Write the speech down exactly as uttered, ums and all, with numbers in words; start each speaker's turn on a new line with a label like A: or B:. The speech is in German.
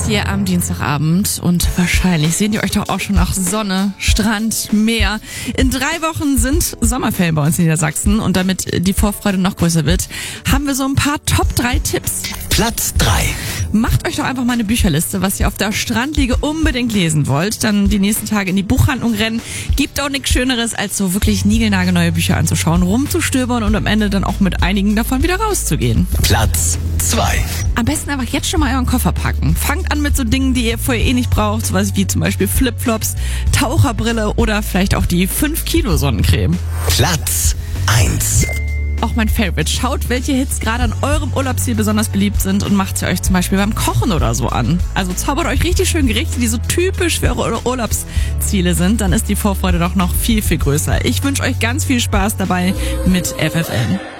A: hier am Dienstagabend und wahrscheinlich seht ihr euch doch auch schon nach Sonne, Strand, Meer. In drei Wochen sind Sommerferien bei uns in Niedersachsen und damit die Vorfreude noch größer wird, haben wir so ein paar Top drei Tipps.
B: Platz drei.
A: Macht euch doch einfach mal eine Bücherliste, was ihr auf der Strandliege unbedingt lesen wollt. Dann die nächsten Tage in die Buchhandlung rennen. Gibt auch nichts Schöneres, als so wirklich niegelnagelneue Bücher anzuschauen, rumzustöbern und am Ende dann auch mit einigen davon wieder rauszugehen.
B: Platz zwei.
A: Am besten einfach jetzt schon mal euren Koffer packen. Fangt an mit so Dingen, die ihr vorher eh nicht braucht, sowas wie zum Beispiel Flipflops, Taucherbrille oder vielleicht auch die fünf Kilo Sonnencreme.
B: Platz eins.
A: Auch mein Favorite. Schaut, welche Hits gerade an eurem Urlaubsziel besonders beliebt sind und macht sie euch zum Beispiel beim Kochen oder so an. Also zaubert euch richtig schön Gerichte, die so typisch für eure Urlaubsziele sind. Dann ist die Vorfreude doch noch viel, viel größer. Ich wünsche euch ganz viel Spaß dabei mit F F N.